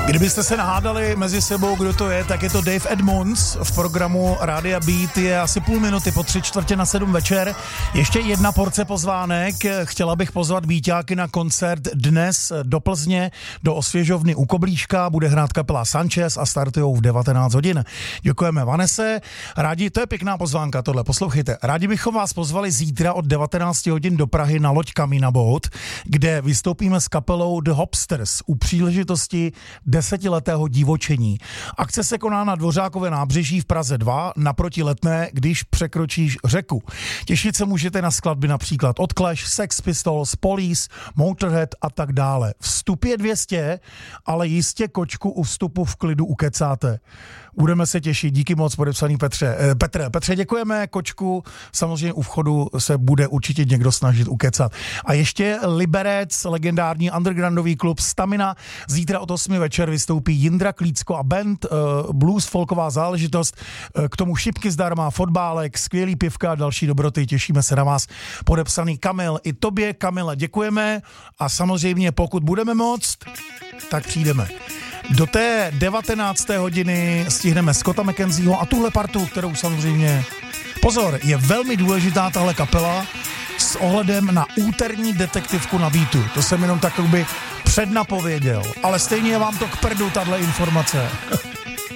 Kdybyste se nahádali mezi sebou, kdo to je, tak je to Dave Edmunds. V programu Rádia Beat je asi půl minuty po 6:45 večer. Ještě jedna porce pozvánek. Chtěla bych pozvat Beaťáky na koncert dnes do Plzně, do Osvěžovny u Koblížka. Bude hrát kapela Sanchez a startujou v 19 hodin. Děkujeme Vanese. Rádi, to je pěkná pozvánka tohle, poslouchejte. Rádi bychom vás pozvali zítra od 19 hodin do Prahy na loď Camina Boat, kde vystoupíme s kapelou The Hopsters u příležitosti 10letého divočení. Akce se koná na Dvořákově nábřeží v Praze 2 naproti Letné, když překročíš řeku. Těšit se můžete na skladby například od Clash, Sex Pistols, Police, Motorhead a tak dále. Vstup je 200, ale jistě kočku u vstupu v klidu ukecáte. Budeme se těšit, díky moc podepsaný Petře, děkujeme, kočku, samozřejmě u vchodu se bude určitě někdo snažit ukecat. A ještě Liberec, legendární undergroundový klub Stamina, zítra od 8 večer vystoupí Jindra Klícko a band, blues folková záležitost, k tomu šipky zdarma, fotbálek, skvělý pivka a další dobroty, těšíme se na vás, podepsaný Kamil. I tobě, Kamile, děkujeme a samozřejmě pokud budeme moct, tak přijdeme. Do té 19. hodiny stihneme Scotta McKenzieho a tuhle partu, kterou samozřejmě, pozor, je velmi důležitá tahle kapela s ohledem na úterní detektivku na Beatu. To jsem jenom tak by přednapověděl, ale stejně je vám to k prdu, tahle informace.